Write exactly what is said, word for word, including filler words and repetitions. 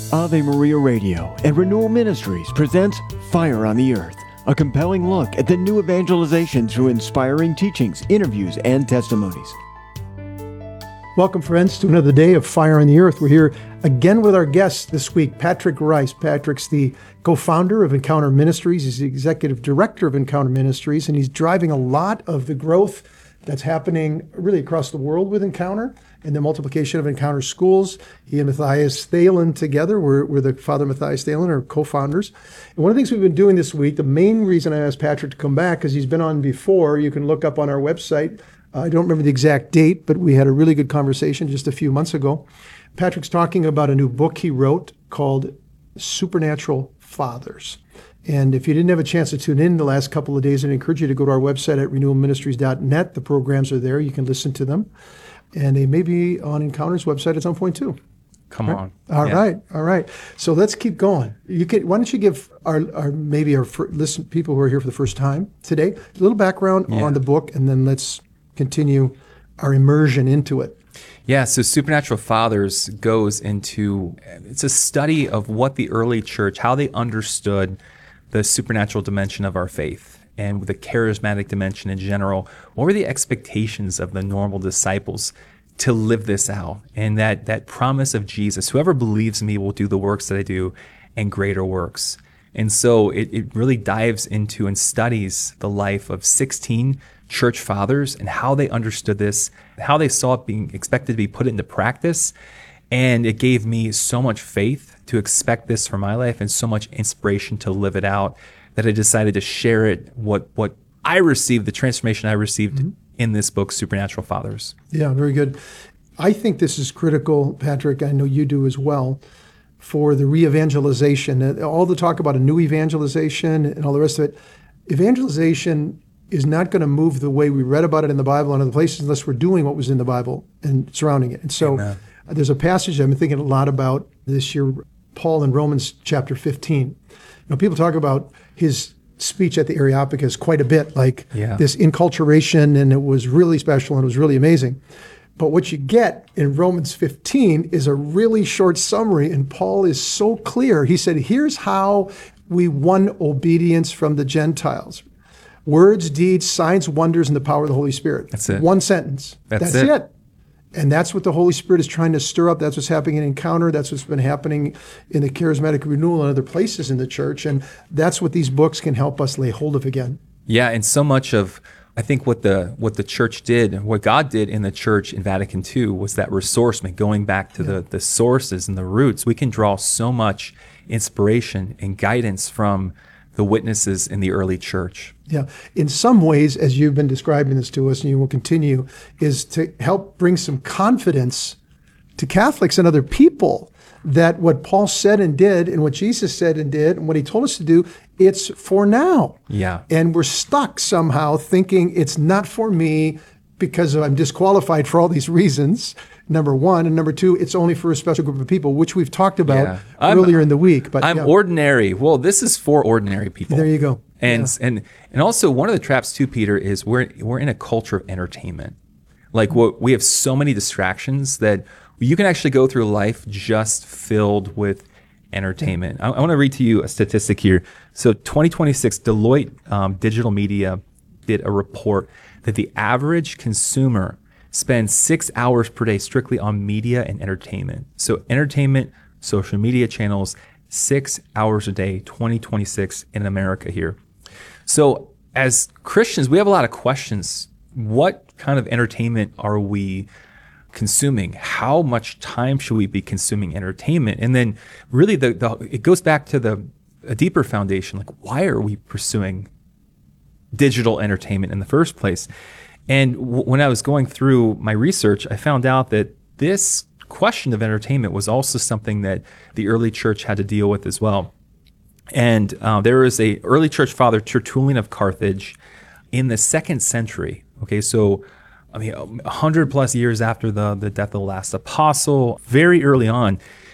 Ave Maria Radio and Renewal Ministries presents Fire on the Earth, a compelling look at the new evangelization through inspiring teachings, interviews, and testimonies. Welcome, friends, to another day of Fire on the Earth. We're here again with our guest this week, Patrick Rice. Patrick's the co-founder of Encounter Ministries. He's the executive director of Encounter Ministries, and he's driving a lot of the growth that's happening really across the world with Encounter and the multiplication of Encounter schools. He and Matthias Thelen together, we're, we're the Father Matthias Thelen, are co-founders. And one of the things we've been doing this week, the main reason I asked Patrick to come back, because he's been on before, you can look up on our website. Uh, I don't remember the exact date, but we had a really good conversation just a few months ago. Patrick's talking about a new book he wrote called Supernatural Fathers. And if you didn't have a chance to tune in the last couple of days, I'd encourage you to go to our website at renewal ministries dot net. The programs are there. You can listen to them. And they may be on Encounter's website at some point too. Come right? on. All yeah. right. All right. So let's keep going. You can, why don't you give our, our maybe our fir- listen people who are here for the first time today a little background yeah. on the book, and then let's continue our immersion into it. Yeah, so Supernatural Fathers goes into, it's a study of what the early church, how they understood the supernatural dimension of our faith and the charismatic dimension in general. What were the expectations of the normal disciples to live this out? And that that promise of Jesus, whoever believes in me will do the works that I do and greater works. And so it, it really dives into and studies the life of sixteen church fathers and how they understood this, how they saw it being expected to be put into practice. And it gave me so much faith to expect this for my life and so much inspiration to live it out that I decided to share it, what what I received, the transformation I received mm-hmm. in this book, Supernatural Fathers. Yeah, very good. I think this is critical, Patrick, I know you do as well, for the re-evangelization. All the talk about a new evangelization and all the rest of it, evangelization is not going to move the way we read about it in the Bible and other places unless we're doing what was in the Bible and surrounding it. And so Amen. There's a passage I've been thinking a lot about this year, Paul in Romans chapter fifteen. You know, people talk about his speech at the Areopagus quite a bit, like yeah. this enculturation, and it was really special and it was really amazing. But what you get in Romans fifteen is a really short summary, and Paul is so clear. He said, here's how we won obedience from the Gentiles. Words, deeds, signs, wonders, and the power of the Holy Spirit. That's it. One sentence. That's, That's it. it. And that's what the Holy Spirit is trying to stir up. That's what's happening in Encounter. That's what's been happening in the Charismatic Renewal and other places in the church. And that's what these books can help us lay hold of again. Yeah, and so much of, I think what the what the church did, what God did in the church in Vatican Two was that ressourcement, going back to yeah. the, the sources and the roots. We can draw so much inspiration and guidance from the witnesses in the early church. Yeah. In some ways, as you've been describing this to us, and you will continue, is to help bring some confidence to Catholics and other people that what Paul said and did and what Jesus said and did and what he told us to do, it's for now. Yeah. And we're stuck somehow thinking it's not for me because I'm disqualified for all these reasons, number one. And number two, it's only for a special group of people, which we've talked about yeah. earlier in the week. But I'm yeah. ordinary. Well, this is for ordinary people. There you go. And yeah. and and also one of the traps too, Peter, is we're we're in a culture of entertainment. Like what we have so many distractions that you can actually go through life just filled with entertainment. Yeah. I, I want to read to you a statistic here. So twenty twenty-six, Deloitte um, Digital Media did a report that the average consumer spends six hours per day strictly on media and entertainment. So entertainment, social media channels, six hours a day, twenty twenty-six in America here. So as Christians, we have a lot of questions. What kind of entertainment are we consuming? How much time should we be consuming entertainment? And then really the, the it goes back to the a deeper foundation, like why are we pursuing digital entertainment in the first place? And w- when I was going through my research, I found out that this question of entertainment was also something that the early church had to deal with as well. And uh, there was a early church father, Tertullian of Carthage, in the second century. Okay, so I mean, a hundred plus years after the, the death of the last apostle, very early on,